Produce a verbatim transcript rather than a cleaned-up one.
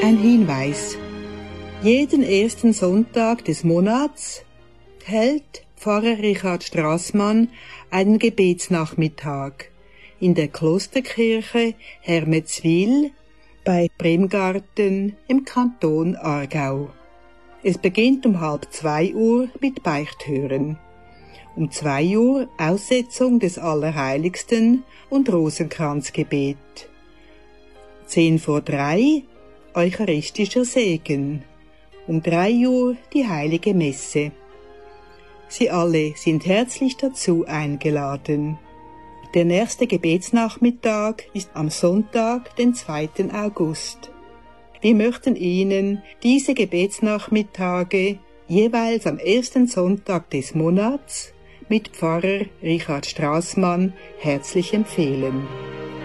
Ein Hinweis. Jeden ersten Sonntag des Monats hält Pfarrer Richard Strassmann einen Gebetsnachmittag in der Klosterkirche Hermetswil bei Bremgarten im Kanton Aargau. Es beginnt um halb zwei Uhr mit Beichthören. Um zwei Uhr Aussetzung des Allerheiligsten und Rosenkranzgebet. Zehn vor drei Eucharistischer Segen. Um drei Uhr die Heilige Messe. Sie alle sind herzlich dazu eingeladen. Der nächste Gebetsnachmittag ist am Sonntag, den zweiten August. Wir möchten Ihnen diese Gebetsnachmittage jeweils am ersten Sonntag des Monats mit Pfarrer Richard Strassmann herzlich empfehlen.